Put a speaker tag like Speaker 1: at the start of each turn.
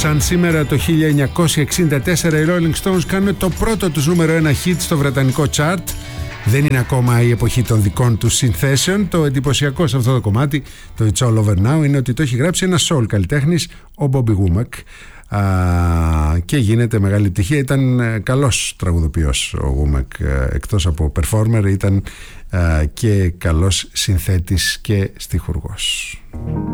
Speaker 1: Σαν σήμερα το 1964 οι Rolling Stones κάνουν το πρώτο τους νούμερο 1 hit στο βρετανικό chart. Δεν είναι ακόμα η εποχή των δικών τους συνθέσεων. Το εντυπωσιακό σε αυτό το κομμάτι, το It's All Over Now, είναι ότι το έχει γράψει ένα soul καλλιτέχνης, ο Bobby Womack, και γίνεται μεγάλη επιτυχία. Ήταν καλός τραγουδοποιός ο Womack, εκτός από performer ήταν και καλός συνθέτης και στιχουργός.